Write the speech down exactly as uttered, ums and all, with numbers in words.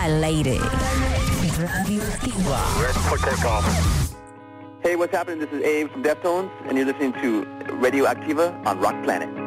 al aire. Radioactiva. Hey, what's happening? This is Abe from Deftones, and you're listening to Radioactiva on Rock Planet.